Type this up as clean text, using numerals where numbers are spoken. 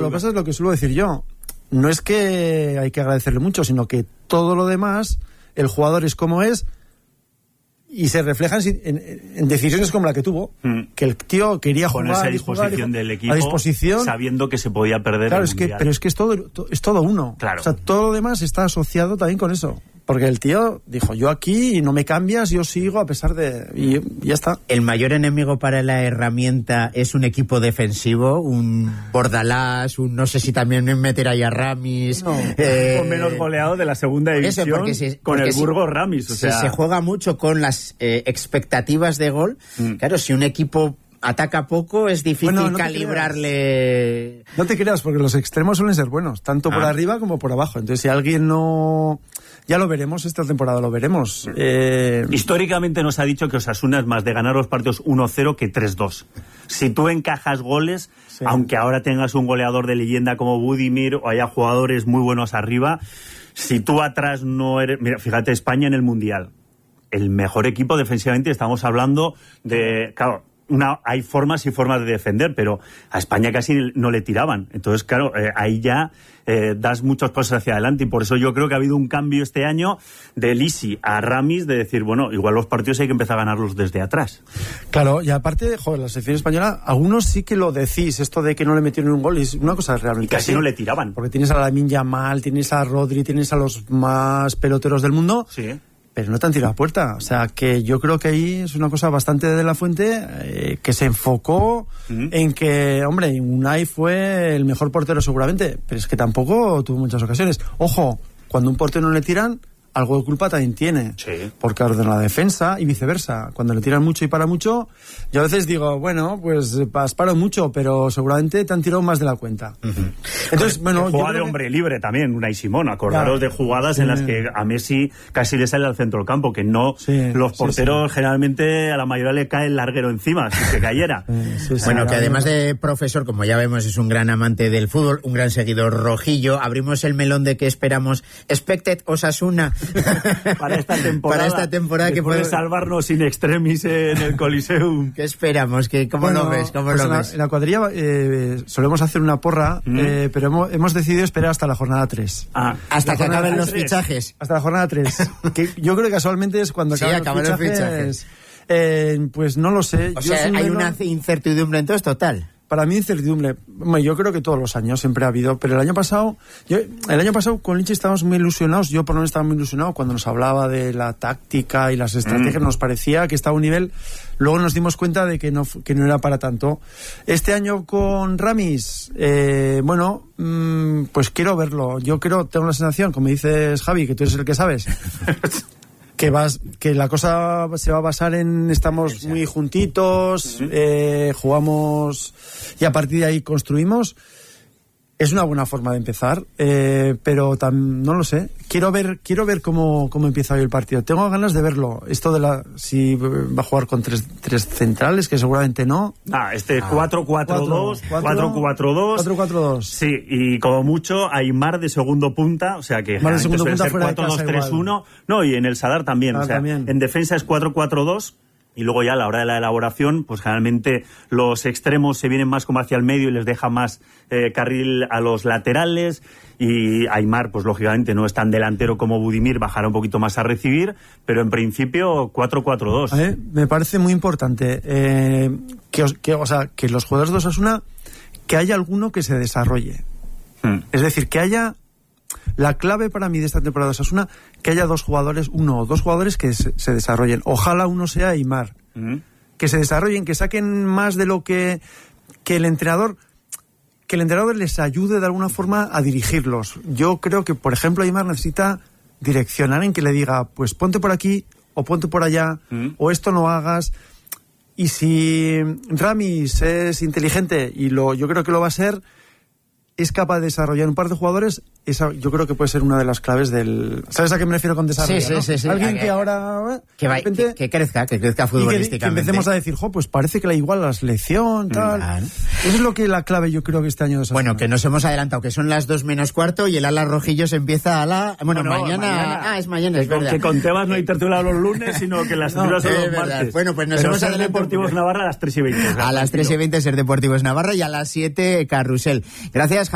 que pasa es lo que suelo decir yo. No es que hay que agradecerle mucho, sino que todo lo demás, el jugador es como es, y se reflejan en decisiones como la que tuvo, que el tío quería jugar ponerse a disposición del equipo, a disposición, sabiendo que se podía perder. Claro, pero es que es todo uno. Claro. O sea, todo lo demás está asociado también con eso. Porque el tío dijo, yo aquí no me cambias, yo sigo a pesar de... Y ya está. El mayor enemigo para la herramienta es un equipo defensivo, un Bordalás, no sé si también meter ahí a Ramis... No, con menos goleado de la segunda división, con el Burgos Ramis. O sea... Se juega mucho con las expectativas de gol. Claro, si un equipo ataca poco, es difícil calibrarle... No te creas, porque los extremos suelen ser buenos, tanto por arriba como por abajo. Entonces, si alguien no... Ya lo veremos, esta temporada lo veremos. Históricamente nos ha dicho que Osasuna es más de ganar los partidos 1-0 que 3-2. Si tú encajas goles, sí, aunque ahora tengas un goleador de leyenda como Budimir o haya jugadores muy buenos arriba, si tú atrás no eres... Mira, fíjate, España en el Mundial. El mejor equipo defensivamente, estamos hablando de... Claro, hay formas y formas de defender, pero a España casi no le tiraban. Entonces, claro, ahí ya das muchas cosas hacia adelante, y por eso yo creo que ha habido un cambio este año de Lisi a Ramis, de decir, bueno, igual los partidos hay que empezar a ganarlos desde atrás. Claro, y aparte, joder, la selección española, algunos sí que lo decís, esto de que no le metieron un gol, es una cosa realmente. Casi no le tiraban. Porque tienes a Lamine Yamal, tienes a Rodri, tienes a los más peloteros del mundo. Sí. Pero no te han tirado a puerta. O sea, que yo creo que ahí es una cosa bastante de la Fuente, que se enfocó en que, hombre, Unai fue el mejor portero seguramente, pero es que tampoco tuvo muchas ocasiones. Ojo, cuando un portero no le tiran, algo de culpa también tiene. Sí. Porque ordena la defensa y viceversa. Cuando le tiran mucho y para mucho, yo a veces digo, bueno, pues paro mucho, pero seguramente te han tirado más de la cuenta. Entonces, bueno, juega de hombre libre también, Unai Simón. Acordaros de jugadas en las que a Messi casi le sale al centro del campo, que no, los porteros generalmente a la mayoría le cae el larguero encima, si se cayera. Bueno, que además de profesor, como ya vemos, es un gran amante del fútbol, un gran seguidor rojillo. Abrimos el melón de que esperamos. Expected Osasuna para esta temporada que puede salvarnos in extremis en el Coliseum. ¿Qué esperamos? ¿Cómo lo ves? En la cuadrilla solemos hacer una porra, pero hemos decidido esperar hasta la jornada 3. Hasta que acaben los fichajes. Hasta la jornada 3. Que yo creo que casualmente es cuando acaban los fichajes. Pues no lo sé. O sea, hay una incertidumbre entonces total. Para mí incertidumbre, yo creo que todos los años siempre ha habido, pero el año pasado con Lichi estábamos muy ilusionados, yo por lo menos estaba muy ilusionado cuando nos hablaba de la táctica y las estrategias, nos parecía que estaba a un nivel, luego nos dimos cuenta de que no era para tanto. Este año con Ramis, pues quiero verlo, tengo la sensación, como dices Javi, que tú eres el que sabes, que la cosa se va a basar en estamos muy juntitos, jugamos y a partir de ahí construimos. Es una buena forma de empezar, pero no lo sé. Quiero ver cómo empieza hoy el partido. Tengo ganas de verlo. Esto si va a jugar con tres centrales, que seguramente no. 4-4-2, 4-4-2. 4-4-2. Sí, y como mucho Aimar de segundo punta, o sea que de segundo punta fuera 4-2-3-1. No, y en el Sadar también, también. En defensa es 4-4-2. Y luego ya a la hora de la elaboración, pues generalmente los extremos se vienen más como hacia el medio y les deja más carril a los laterales. Y Aimar, pues lógicamente no es tan delantero como Budimir, bajará un poquito más a recibir, pero en principio 4-4-2. Me parece muy importante que los jugadores de Osasuna, que haya alguno que se desarrolle. Es decir, que haya... La clave para mí de esta temporada de Osasuna, que haya uno o dos jugadores que se desarrollen. Ojalá uno sea Aimar. Que se desarrollen, que saquen más de lo que el entrenador les ayude de alguna forma a dirigirlos. Yo creo que, por ejemplo, Aimar necesita direccionar, en que le diga, pues ponte por aquí o ponte por allá, o esto no hagas. Y si Ramis es inteligente, y yo creo que lo va a ser, es capaz de desarrollar un par de jugadores, esa yo creo que puede ser una de las claves del... ¿Sabes a qué me refiero con desarrollo? Sí. Alguien que ahora... Que crezca futbolísticamente. Y que empecemos a decir, pues parece que igual la selección, tal... Eso es lo que la clave yo creo que este año... Bueno, que nos hemos adelantado, que son las 2:15 y el Ala Rojillos empieza a la... mañana... es mañana, es verdad. Que con Tebas no hay tertulia los lunes, sino que las tertulias son los martes. Bueno, pues nos hemos adelantado. Deportivos Navarra a las 3:20. A las 3:20 Ser Deportivos Navarra y a las 7 Carrusel. Gracias